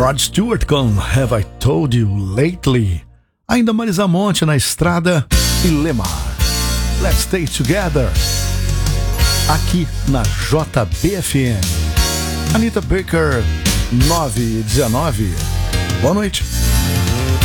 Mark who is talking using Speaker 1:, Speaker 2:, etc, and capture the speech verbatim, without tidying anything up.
Speaker 1: Rod Stewart com Have I Told You Lately. Ainda Marisa Monte na estrada e Lemar. Let's Stay Together. Aqui na J B F M. Anita Baker, nove e dezenove. Boa noite.